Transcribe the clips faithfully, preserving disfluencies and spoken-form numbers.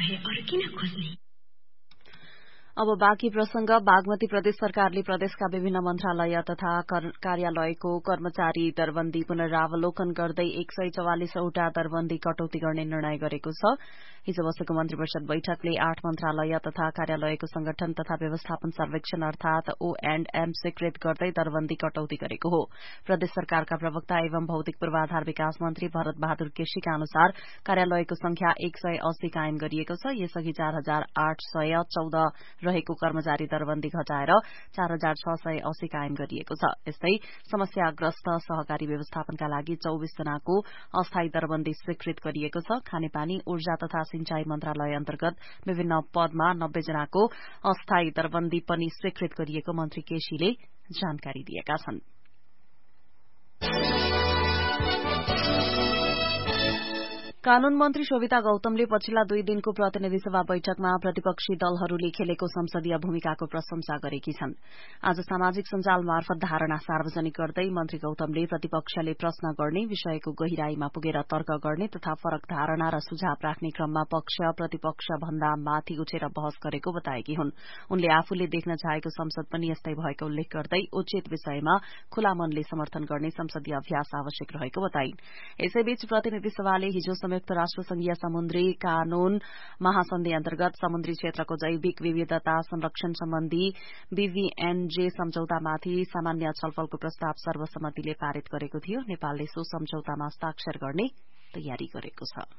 भए अरु किन खोज्ने। अब बाँकी प्रसंग। बागमती प्रदेश सरकारले प्रदेशका विभिन्न मन्त्रालय तथा कार्यालयको कर्मचारी दरबन्दी पुनरावलोकन गर्दै एक सय चौवालिसवटा दरबन्दी कटौती गर्ने निर्णय गरेको छ। हिजो बसेको मन्त्री परिषद बैठकले आठ मन्त्रालय तथा कार्यालयको संगठन तथा व्यवस्थापन सर्वेक्षण अर्थात ओ एण्ड एम स्वीकृत गर्दै दरबन्दी कटौती गरेको हो। प्रदेश सरकारका प्रवक्ता एवं भौतिक पूर्वाधार विकास मन्त्री भरत बहादुर केसीका अनुसार कार्यालयको संख्या एक सय अस्सी कायम गरिएको छ। यसअघि चार हजार आठ सय चौध रहेको कर्मचारी दरबन्दी घटाएर चार हजार छ सय अस्सी कायम गरिएको छ। यस्तै समस्याग्रस्त सहकारी व्यवस्थापनका लागि चौविस जनाको अस्थायी दरबन्दी स्वीकृत गरिएको छ। खानेपानी ऊर्जा तथा सिंचाई मन्त्रालय अन्तर्गत विभिन्न पदमा नब्बे जनाको अस्थायी दरबन्दी पनि स्वीकृत गरिएको मन्त्री केसीले जानकारी दिएका छन्। कानून मन्त्री शोभिता गौतमले पछिल्ला दुई दिनको प्रतिनिधि सभा बैठकमा प्रतिपक्षी दलहरूले खेलेको संसदीय भूमिकाको प्रशंसा गरेकी छन्। आज सामाजिक सञ्जाल मार्फत धारणा सार्वजनिक गर्दै मन्त्री गौतमले प्रतिपक्षले प्रश्न गर्ने, विषयको गहिराईमा पुगेर तर्क गर्ने तथा फरक धारणा र सुझाव राख्ने क्रममा पक्ष प्रतिपक्ष भन्दा माथि उठेर बहस गरेको बताएकी हुन्। उनले आफूले देख्न चाहेको संसद पनि यस्तै भएको उल्लेख गर्दै उचित विषयमा खुला मनले समर्थन गर्ने संसदीय अभ्यास आवश्यक रहेको बताइन्। यसैबीच प्रतिनिधि सभाले हिजो संयुक्त राष्ट्र संघीय समुद्री कानून महासन्धि अन्तर्गत समुद्री क्षेत्रको जैविक विविधता संरक्षण सम्बन्धी बीभीएनजे सम्झौतामाथि सामान्य छलफलको प्रस्ताव सर्वसम्मतिले पारित गरेको थियो। नेपालले सो सम्झौतामा हस्ताक्षर गर्ने तयारी गरेको छ।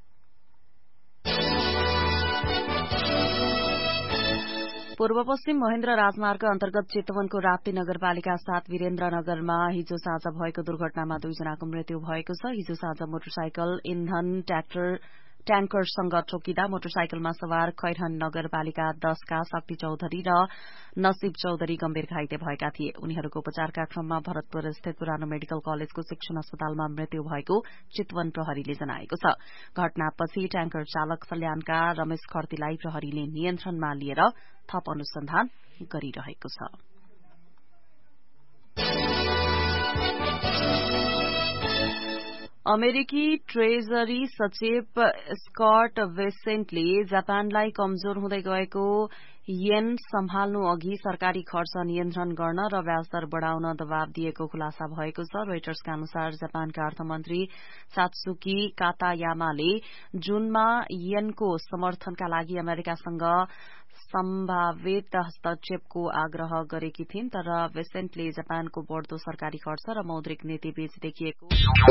पूर्व पश्चिम महेन्द्र राजमार्ग अन्तर्गत चितवनको राप्ती नगरपालिका साथ वीरेन्द्रनगरमा हिजो साँझ भएको दुर्घटनामा दुईजनाको मृत्यु भएको छ। हिजो साँझ मोटरसाइकल इन्धन ट्र्याक्टर ट्याङ्करसँग ठोकिँदा मोटरसाइकलमा सवार खैरहन नगरपालिका दशका शक्ति चौधरी र नसीब चौधरी गम्भीर घाइते भएका थिए। उनीहरूको उपचारका क्रममा भरतपुर स्थित पुरानो मेडिकल कलेजको शिक्षण अस्पतालमा मृत्यु भएको चितवन प्रहरीले जनाएको छ। घटनापछि ट्याङ्कर चालक सल्यानका रमेश खर्तीलाई प्रहरीले नियन्त्रणमा लिएर थप अनुसन्धान गरिरहेको छ। अमेरिकी ट्रेजरी सचिव स्कट बेसेन्टले जापानलाई कमजोर हुँदै गएको येन सम्हाल्नु अघि सरकारी खर्च नियन्त्रण गर्न र ब्याजदर बढ़ाउन दबाव दिएको खुलासा भएको छ। रोइटर्सका अनुसार जापानका अर्थमन्त्री सात्सुकी कातायामाले जूनमा येनको समर्थनका लागि अमेरिकासँग सम्भावित हस्तक्षेपको आग्रह गरेकी थिइन्, तर बेसेन्टले जापानको बढ़दो सरकारी खर्च र मौद्रिक नीति बीच देखिएको